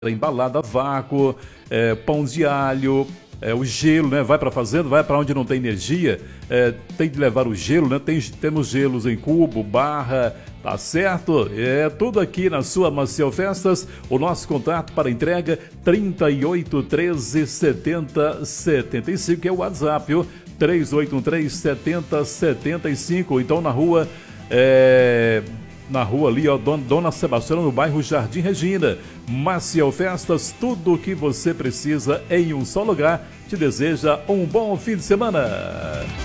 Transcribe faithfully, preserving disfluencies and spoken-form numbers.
embalada a vácuo, é, pão de alho, é, o gelo, né? Vai para a fazenda, vai para onde não tem energia, é, tem de levar o gelo, né? Tem, temos gelos em cubo, barra, tá certo? É tudo aqui na sua Maciel Festas. O nosso contato para entrega trinta e oito, treze, setenta, setenta e cinco, que é o WhatsApp, viu? três oito um três, setenta, setenta e cinco, então na rua é... na rua ali, ó, Dona Sebastiana, no bairro Jardim Regina. Maciel Festas, tudo o que você precisa em um só lugar. Te deseja um bom fim de semana.